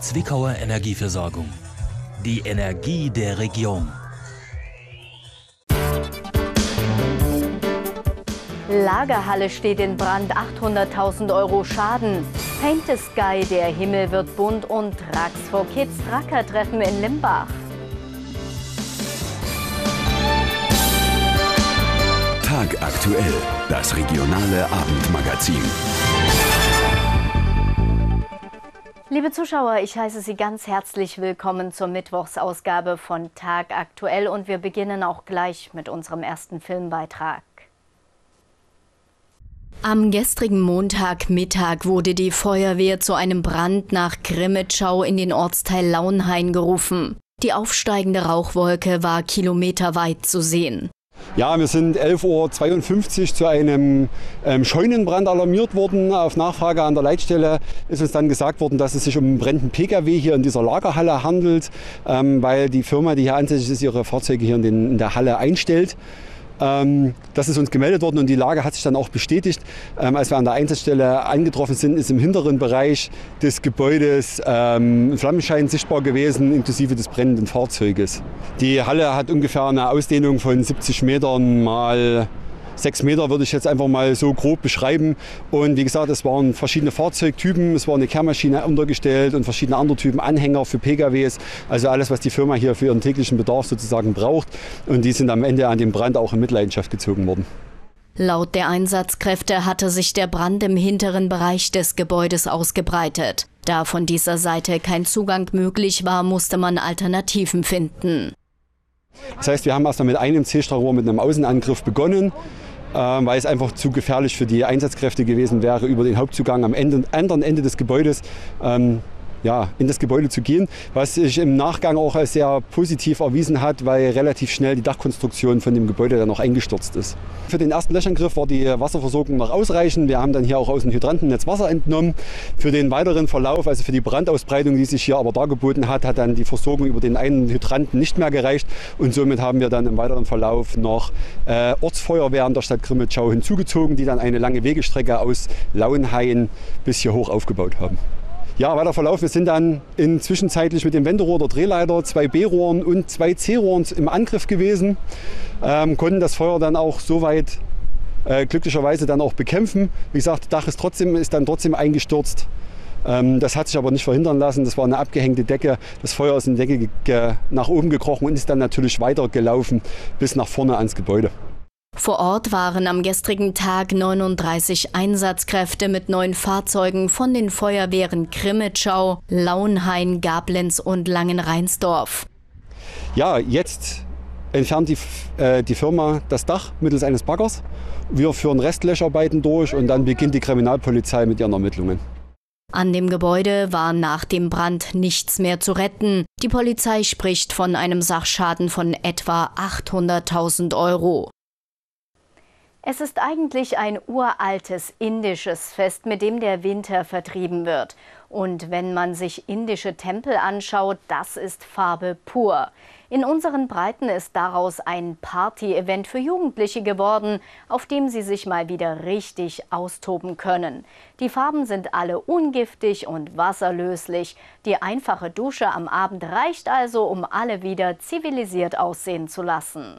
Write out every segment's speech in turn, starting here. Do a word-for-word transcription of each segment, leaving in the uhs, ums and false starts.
Zwickauer Energieversorgung. Die Energie der Region. Lagerhalle steht in Brand, achthunderttausend Euro Schaden. Paint the Sky, der Himmel wird bunt und Rax for Kids Tracker-Treffen in Limbach. Tagaktuell, das regionale Abendmagazin. Liebe Zuschauer, ich heiße Sie ganz herzlich willkommen zur Mittwochsausgabe von Tagaktuell und wir beginnen auch gleich mit unserem ersten Filmbeitrag. Am gestrigen Montagmittag wurde die Feuerwehr zu einem Brand nach Grimmitschau in den Ortsteil Launhain gerufen. Die aufsteigende Rauchwolke war kilometerweit zu sehen. Ja, wir sind elf Uhr zweiundfünfzig zu einem ähm, Scheunenbrand alarmiert worden. Auf Nachfrage an der Leitstelle ist uns dann gesagt worden, dass es sich um einen brennenden P K W hier in dieser Lagerhalle handelt, ähm, weil die Firma, die hier ansässig ist, ihre Fahrzeuge hier in, den, in der Halle einstellt. Ähm, das ist uns gemeldet worden und die Lage hat sich dann auch bestätigt. Ähm, als wir an der Einsatzstelle angetroffen sind, ist im hinteren Bereich des Gebäudes ähm, ein Flammenschein sichtbar gewesen, inklusive des brennenden Fahrzeuges. Die Halle hat ungefähr eine Ausdehnung von siebzig Metern mal sechs Meter, würde ich jetzt einfach mal so grob beschreiben. Und wie gesagt, es waren verschiedene Fahrzeugtypen, es war eine Kehrmaschine untergestellt und verschiedene andere Typen Anhänger für P K Ws. Also alles, was die Firma hier für ihren täglichen Bedarf sozusagen braucht. Und die sind am Ende an dem Brand auch in Mitleidenschaft gezogen worden. Laut der Einsatzkräfte hatte sich der Brand im hinteren Bereich des Gebäudes ausgebreitet. Da von dieser Seite kein Zugang möglich war, musste man Alternativen finden. Das heißt, wir haben erst mal mit einem C-Strahrohr mit einem Außenangriff begonnen, weil es einfach zu gefährlich für die Einsatzkräfte gewesen wäre, über den Hauptzugang am Ende, anderen Ende des Gebäudes ähm, ja, in das Gebäude zu gehen, was sich im Nachgang auch als sehr positiv erwiesen hat, weil relativ schnell die Dachkonstruktion von dem Gebäude dann auch eingestürzt ist. Für den ersten Löschangriff war die Wasserversorgung noch ausreichend. Wir haben dann hier auch aus dem Hydrantennetz Wasser entnommen. Für den weiteren Verlauf, also für die Brandausbreitung, die sich hier aber dargeboten hat, hat dann die Versorgung über den einen Hydranten nicht mehr gereicht. Und somit haben wir dann im weiteren Verlauf noch äh, Ortsfeuerwehren der Stadt Grimmitschau hinzugezogen, die dann eine lange Wegestrecke aus Launhain bis hier hoch aufgebaut haben. Ja, weiter Verlauf. Wir sind dann inzwischenzeitlich mit dem Wenderohr der Drehleiter, zwei B-Rohren und zwei C-Rohren im Angriff gewesen, ähm, konnten das Feuer dann auch soweit äh, glücklicherweise dann auch bekämpfen. Wie gesagt, das Dach ist, trotzdem, ist dann trotzdem eingestürzt. Ähm, das hat sich aber nicht verhindern lassen. Das war eine abgehängte Decke. Das Feuer ist in die Decke nach oben gekrochen und ist dann natürlich weitergelaufen bis nach vorne ans Gebäude. Vor Ort waren am gestrigen Tag neununddreißig Einsatzkräfte mit neun Fahrzeugen von den Feuerwehren Grimmitschau, Launhain, Gablenz und Langenreinsdorf. Ja, jetzt entfernt die, äh, die Firma das Dach mittels eines Baggers. Wir führen Restlöscharbeiten durch und dann beginnt die Kriminalpolizei mit ihren Ermittlungen. An dem Gebäude war nach dem Brand nichts mehr zu retten. Die Polizei spricht von einem Sachschaden von etwa achthunderttausend Euro. Es ist eigentlich ein uraltes indisches Fest, mit dem der Winter vertrieben wird. Und wenn man sich indische Tempel anschaut, das ist Farbe pur. In unseren Breiten ist daraus ein Party-Event für Jugendliche geworden, auf dem sie sich mal wieder richtig austoben können. Die Farben sind alle ungiftig und wasserlöslich. Die einfache Dusche am Abend reicht also, um alle wieder zivilisiert aussehen zu lassen.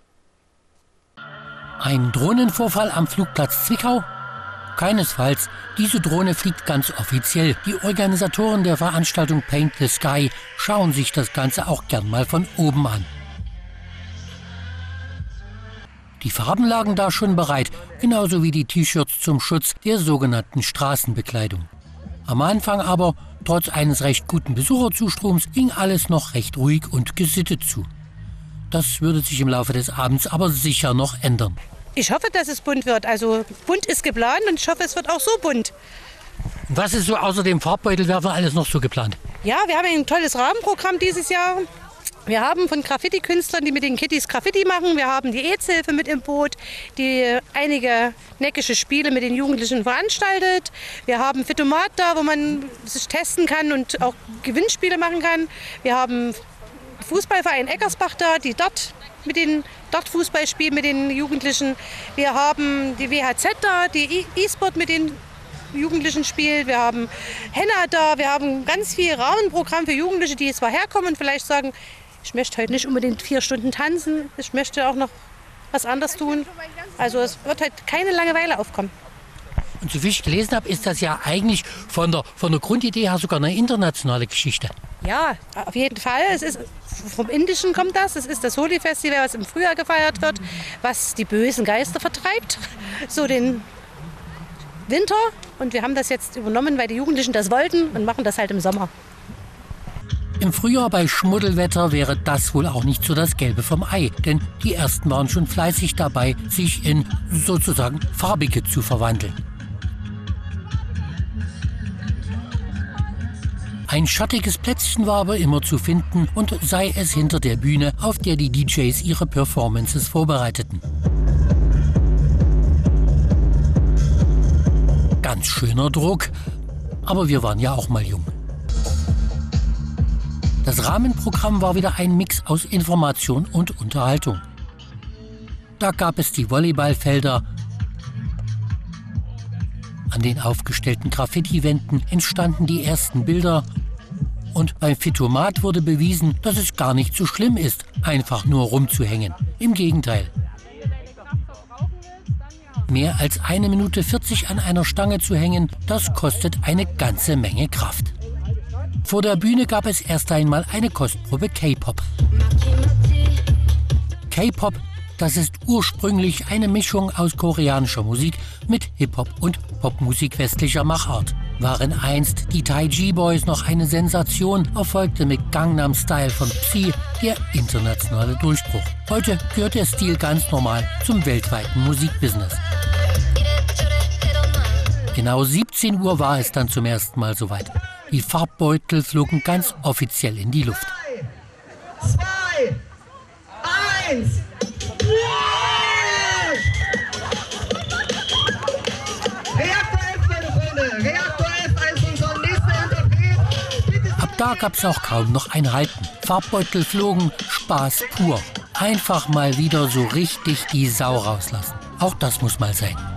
Ein Drohnenvorfall am Flugplatz Zwickau? Keinesfalls. Diese Drohne fliegt ganz offiziell. Die Organisatoren der Veranstaltung Paint the Sky schauen sich das Ganze auch gern mal von oben an. Die Farben lagen da schon bereit, genauso wie die T-Shirts zum Schutz der sogenannten Straßenbekleidung. Am Anfang aber, trotz eines recht guten Besucherzustroms, ging alles noch recht ruhig und gesittet zu. Das würde sich im Laufe des Abends aber sicher noch ändern. Ich hoffe, dass es bunt wird. Also bunt ist geplant und ich hoffe, es wird auch so bunt. Was ist so außer dem Farbbeutelwerfer alles noch so geplant? Ja, wir haben ein tolles Rahmenprogramm dieses Jahr. Wir haben von Graffiti-Künstlern, die mit den Kittys Graffiti machen. Wir haben die Aidshilfe mit im Boot, die einige neckische Spiele mit den Jugendlichen veranstaltet. Wir haben Fitomat da, wo man sich testen kann und auch Gewinnspiele machen kann. Wir haben Fußballverein Eckersbach da, die dort mit den Dart-Fußball spielen mit den Jugendlichen. Wir haben die W H Z da, die E-Sport mit den Jugendlichen spielt. Wir haben Henna da, wir haben ganz viel Rahmenprogramm für Jugendliche, die zwar herkommen und vielleicht sagen, ich möchte heute nicht unbedingt vier Stunden tanzen, ich möchte auch noch was anderes tun. Also es wird halt keine Langeweile aufkommen. Und so wie ich gelesen habe, ist das ja eigentlich von der, von der Grundidee her sogar eine internationale Geschichte. Ja, auf jeden Fall. Es ist, vom Indischen kommt das. Es ist das Holi-Festival, was im Frühjahr gefeiert wird, was die bösen Geister vertreibt. So den Winter. Und wir haben das jetzt übernommen, weil die Jugendlichen das wollten und machen das halt im Sommer. Im Frühjahr bei Schmuddelwetter wäre das wohl auch nicht so das Gelbe vom Ei. Denn die Ersten waren schon fleißig dabei, sich in sozusagen Farbige zu verwandeln. Ein schattiges Plätzchen war aber immer zu finden und sei es hinter der Bühne, auf der die D Js ihre Performances vorbereiteten. Ganz schöner Druck, aber wir waren ja auch mal jung. Das Rahmenprogramm war wieder ein Mix aus Information und Unterhaltung. Da gab es die Volleyballfelder. An den aufgestellten Graffiti-Wänden entstanden die ersten Bilder. Und beim Fitomat wurde bewiesen, dass es gar nicht so schlimm ist, einfach nur rumzuhängen. Im Gegenteil. Mehr als eine Minute vierzig an einer Stange zu hängen, das kostet eine ganze Menge Kraft. Vor der Bühne gab es erst einmal eine Kostprobe K-Pop. K-Pop, das ist ursprünglich eine Mischung aus koreanischer Musik mit Hip-Hop und Popmusik westlicher Machart. Waren einst die Taiji Boys noch eine Sensation, erfolgte mit Gangnam Style von Psy der internationale Durchbruch. Heute gehört der Stil ganz normal zum weltweiten Musikbusiness. Genau siebzehn Uhr war es dann zum ersten Mal soweit. Die Farbbeutel flogen ganz offiziell in die Luft. drei, zwei, eins. Reaktor elf, meine Freunde. Reaktor elf, eins unserer nächsten Interpret. Ab da gab's auch kaum noch ein Halten. Farbbeutel flogen, Spaß pur. Einfach mal wieder so richtig die Sau rauslassen. Auch das muss mal sein.